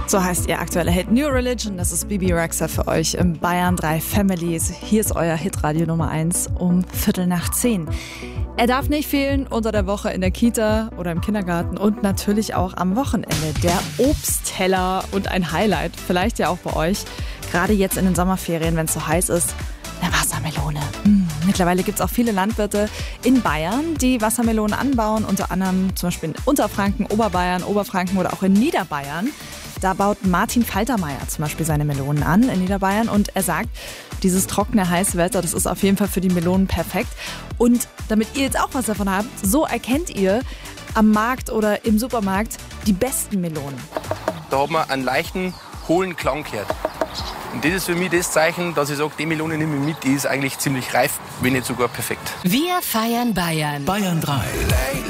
So heißt ihr aktueller Hit New Religion. Das ist Bebe Rexha für euch im Bayern 3 Families. Hier ist euer Hitradio Nummer 1 um 9:15. Er darf nicht fehlen unter der Woche in der Kita oder im Kindergarten und natürlich auch am Wochenende. Der Obstteller und ein Highlight, vielleicht ja auch bei euch, gerade jetzt in den Sommerferien, wenn es so heiß ist, eine Wassermelone. Mittlerweile gibt es auch viele Landwirte in Bayern, die Wassermelonen anbauen, unter anderem zum Beispiel in Unterfranken, Oberbayern, Oberfranken oder auch in Niederbayern. Da baut Martin Faltermeier zum Beispiel seine Melonen an in Niederbayern und er sagt, dieses trockene, heiße Wetter, das ist auf jeden Fall für die Melonen perfekt. Und damit ihr jetzt auch was davon habt, so erkennt ihr am Markt oder im Supermarkt die besten Melonen. Da hat man einen leichten, hohlen Klang gehört. Und das ist für mich das Zeichen, dass ich sage, die Melone nehme ich mit, die ist eigentlich ziemlich reif, wenn nicht sogar perfekt. Wir feiern Bayern. Bayern 3.